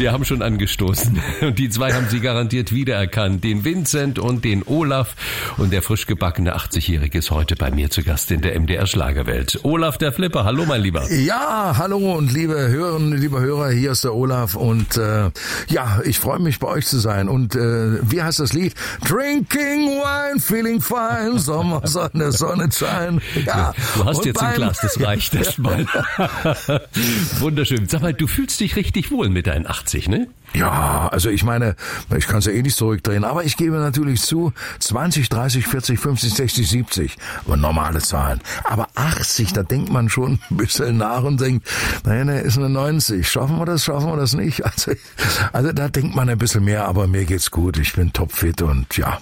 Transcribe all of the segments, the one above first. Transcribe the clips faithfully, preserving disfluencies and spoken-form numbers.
Wir haben schon angestoßen und die zwei haben Sie garantiert wiedererkannt. Den Vincent und den Olaf. Und der frisch gebackene achtzigjährige ist heute bei mir zu Gast in der M D R Schlagerwelt. Olaf der Flipper, hallo mein Lieber. Ja, hallo und liebe Hörerinnen, liebe Hörer, hier ist der Olaf und äh, ja, ich freue mich bei euch zu sein. Und äh, wie heißt das Lied? Drinking wine, feeling fine, Sommer, Sonne, Sonnenschein. Ja, du hast und jetzt ein beim, Glas, das reicht erstmal. Wunderschön. Sag mal, du fühlst dich richtig wohl mit deinen achtzig, ne? Ja, also ich meine, ich kann es ja eh nicht zurückdrehen, aber ich gebe natürlich zu, zwanzig, dreißig, vierzig, fünfzig, sechzig, siebzig, aber normale Zahlen. Aber achtzig, da denkt man schon ein bisschen nach und denkt, naja, ne, ist eine neunzig, schaffen wir das, schaffen wir das nicht? Also, also da denkt man ein bisschen mehr, aber mir geht's gut, ich bin topfit und ja.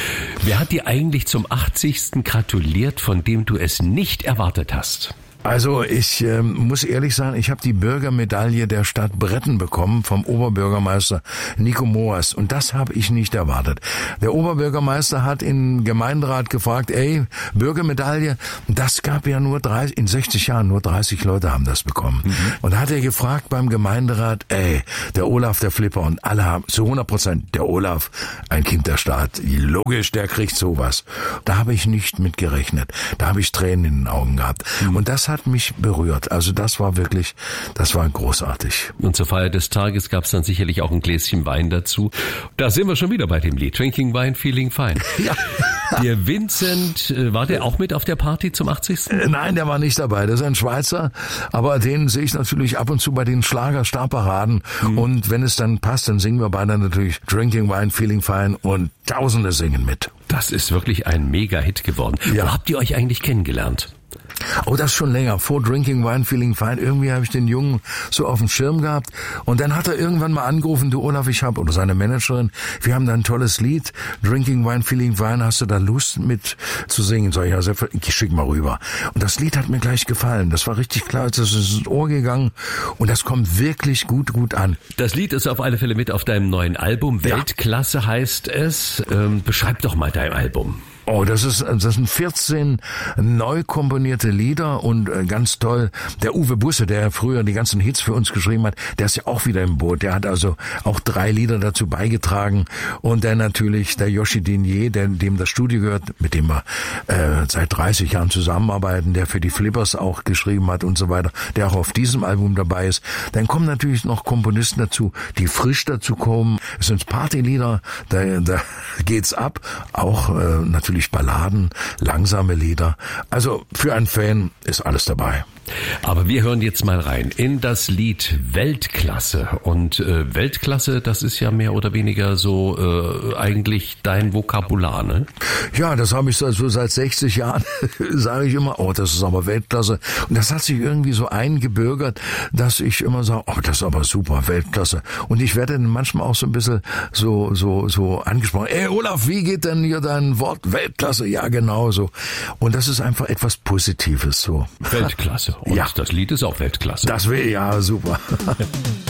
Wer hat dir eigentlich zum achtzigsten gratuliert, von dem du es nicht erwartet hast? Also ich äh, muss ehrlich sagen, ich habe die Bürgermedaille der Stadt Bretten bekommen vom Oberbürgermeister Nico Moas und das habe ich nicht erwartet. Der Oberbürgermeister hat im Gemeinderat gefragt, ey, Bürgermedaille, das gab ja nur dreißig, in sechzig Jahren nur dreißig Leute haben das bekommen. Mhm. Und da hat er gefragt beim Gemeinderat, ey, der Olaf der Flipper und alle haben zu hundert Prozent, der Olaf, ein Kind der Stadt, logisch, der kriegt sowas. Da habe ich nicht mit gerechnet. Da habe ich Tränen in den Augen gehabt. Mhm. Und das hat mich berührt. Also das war wirklich, das war großartig. Und zur Feier des Tages gab es dann sicherlich auch ein Gläschen Wein dazu. Da sind wir schon wieder bei dem Lied. Drinking Wine, Feeling Fine. Ja. Der Vincent, war der auch mit auf der Party zum achtzigsten? Nein, der war nicht dabei. Das ist ein Schweizer, aber den sehe ich natürlich ab und zu bei den Schlager-Starparaden. Mhm. Und wenn es dann passt, dann singen wir beide natürlich Drinking Wine, Feeling Fine und Tausende singen mit. Das ist wirklich ein Mega-Hit geworden. Ja. Wo habt ihr euch eigentlich kennengelernt? Oh, das schon länger. Vor Drinking Wine, Feeling Fine. Irgendwie habe ich den Jungen so auf dem Schirm gehabt. Und dann hat er irgendwann mal angerufen, du Olaf, ich habe, oder seine Managerin, wir haben da ein tolles Lied. Drinking Wine, Feeling Fine. Hast du da Lust mit zu singen? Sag ich, ja, ich schick mal rüber. Und das Lied hat mir gleich gefallen. Das war richtig klar. Das ist ins Ohr gegangen. Und das kommt wirklich gut, gut an. Das Lied ist auf alle Fälle mit auf deinem neuen Album. Ja. Weltklasse heißt es. Ähm, beschreib doch mal dein Album. Oh, das ist, das sind vierzehn neu komponierte Lieder und ganz toll. Der Uwe Busse, der früher die ganzen Hits für uns geschrieben hat, der ist ja auch wieder im Boot. Der hat also auch drei Lieder dazu beigetragen. Und dann natürlich der Yoshi Dinier, der, dem das Studio gehört, mit dem wir äh, seit dreißig Jahren zusammenarbeiten, der für die Flippers auch geschrieben hat und so weiter, der auch auf diesem Album dabei ist. Dann kommen natürlich noch Komponisten dazu, die frisch dazu kommen. Es sind Partylieder, da, da geht's ab. Auch äh, natürlich Balladen, langsame Lieder. Also für einen Fan ist alles dabei. Aber wir hören jetzt mal rein in das Lied Weltklasse. Und äh, Weltklasse, das ist ja mehr oder weniger so äh, eigentlich dein Vokabular, ne? Ja, das habe ich so, so seit sechzig Jahren, sage ich immer, oh, das ist aber Weltklasse. Und das hat sich irgendwie so eingebürgert, dass ich immer sage, oh, das ist aber super, Weltklasse. Und ich werde dann manchmal auch so ein bisschen so so so angesprochen. Ey, Olaf, wie geht denn hier dein Wort Weltklasse? Ja, genau so. Und das ist einfach etwas Positives so. Weltklasse. Und ja. Das Lied ist auch Weltklasse. Das wäre ja super.